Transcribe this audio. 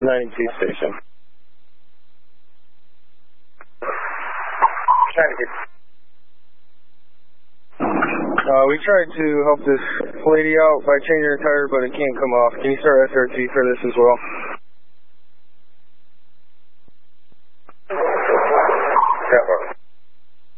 92 station. Trying to get... We tried to help this lady out by changing her tire, but it can't come off. Can you start SRT for this as well?